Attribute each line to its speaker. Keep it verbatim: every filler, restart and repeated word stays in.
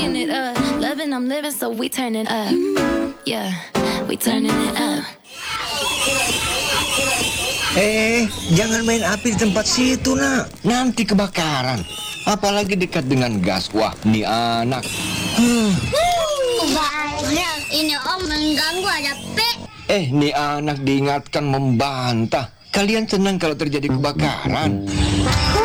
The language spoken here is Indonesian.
Speaker 1: cooking it up. Loving, I'm living, so we turn it up. Yeah, we turning it up.
Speaker 2: Eh, jangan main api di tempat situ, nak. Nanti kebakaran. Apalagi dekat dengan gas. Wah, nih anak. Hmm.
Speaker 3: Banyak, ini om mengganggu ada P.
Speaker 2: Eh, nih anak diingatkan membantah. Kalian senang kalau terjadi kebakaran?